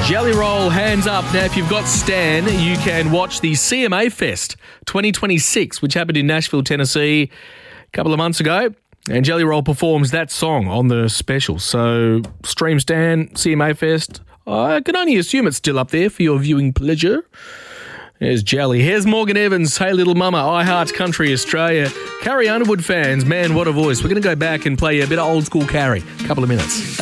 Jelly Roll, hands up. Now, if you've got Stan, you can watch the CMA Fest 2026, which happened in Nashville, Tennessee a couple of months ago. And Jelly Roll performs that song on the special. So, stream Stan, CMA Fest. I can only assume it's still up there for your viewing pleasure. There's Jelly. Here's Morgan Evans. Hey, Little Mama. I Heart Country Australia. Carrie Underwood fans, man, what a voice. We're going to go back and play a bit of old school Carrie. A couple of minutes.